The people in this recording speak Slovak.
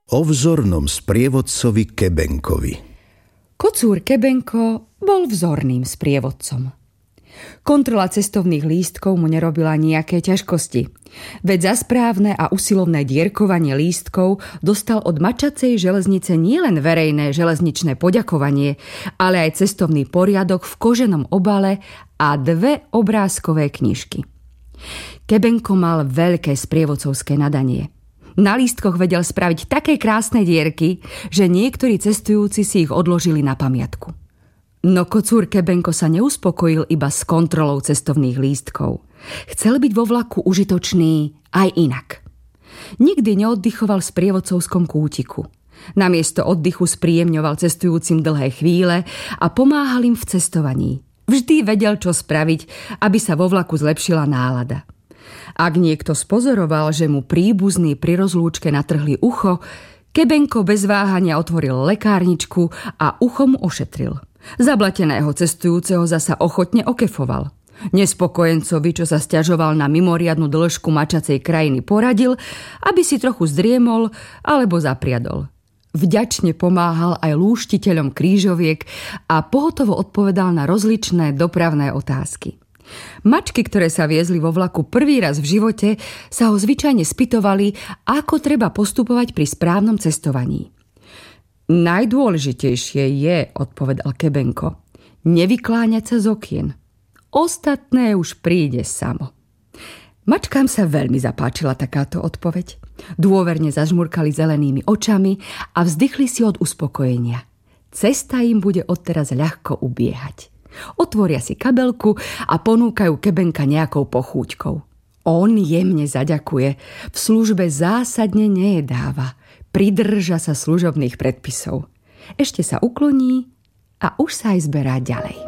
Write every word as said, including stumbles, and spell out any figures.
O vzornom sprievodcovi Kebenkovi. Kocúr Kebenko bol vzorným sprievodcom. Kontrola cestovných lístkov mu nerobila nejaké ťažkosti, veď za správne a usilovné dierkovanie lístkov dostal od mačacej železnice nielen verejné železničné poďakovanie, ale aj cestovný poriadok v koženom obale a dve obrázkové knižky. Kebenko mal veľké sprievodcovské nadanie. Na lístkoch vedel spraviť také krásne dierky, že niektorí cestujúci si ich odložili na pamiatku. No kocúr Kebenko sa neuspokojil iba s kontrolou cestovných lístkov. Chcel byť vo vlaku užitočný aj inak. Nikdy neoddychoval v sprievodcovskom kútiku. Namiesto oddychu spríjemňoval cestujúcim dlhé chvíle a pomáhal im v cestovaní. Vždy vedel, čo spraviť, aby sa vo vlaku zlepšila nálada. Ak niekto spozoroval, že mu príbuzní pri rozlúčke natrhli ucho, Kebenko bez váhania otvoril lekárničku a ucho mu ošetril. Zablateného cestujúceho zasa ochotne okefoval. Nespokojencovi, čo sa sťažoval na mimoriadnu dĺžku mačacej krajiny, poradil, aby si trochu zdriemol alebo zapriadol. Vďačne pomáhal aj lúštiteľom krížoviek a pohotovo odpovedal na rozličné dopravné otázky. Mačky, ktoré sa viezli vo vlaku prvý raz v živote, sa ho zvyčajne spytovali, ako treba postupovať pri správnom cestovaní. Najdôležitejšie je, odpovedal Kebenko, nevykláňať sa z okien. Ostatné už príde samo. Mačkám sa veľmi zapáčila takáto odpoveď. Dôverne zažmurkali zelenými očami a vzdychli si od uspokojenia. Cesta im bude odteraz ľahko ubiehať. Otvoria si kabelku a ponúkajú Kebenka nejakou pochúťkou. On jemne zaďakuje, v službe zásadne nejedáva, pridrža sa služobných predpisov. Ešte sa ukloní a už sa aj zberá ďalej.